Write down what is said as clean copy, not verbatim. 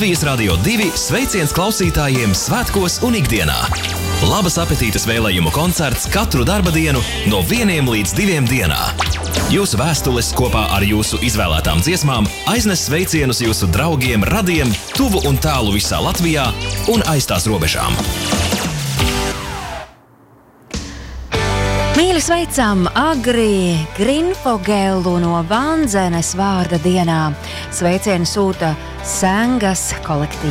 Latvijas Radio 2 sveiciens klausītājiem svētkos un ikdienā. Labas apetītes vēlējumu koncerts katru darba dienu no 1 līdz 2 dienā. Jūsu vēstules kopā ar jūsu izvēlētām dziesmām aiznes sveicienus jūsu draugiem, radiem, tuvu un tālu visā Latvijā un aiz tās robežām. Mīļi sveicam Agri Grinfogelu no Vandzenes vārda dienā. Sveicienu sūta Sengas kolektīvs.